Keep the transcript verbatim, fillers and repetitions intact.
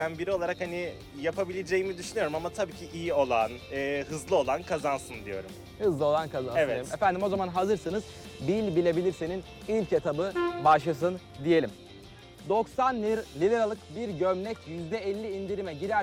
Ben biri olarak hani yapabileceğimi düşünüyorum ama tabii ki iyi olan, e, hızlı olan kazansın diyorum. Hızlı olan kazansın. Evet. diyelim. Efendim o zaman hazırsınız. Bil Bilebilirsen'in ilk etabı başlasın diyelim. doksan lir- liralık bir gömlek yüzde elli indirime girer.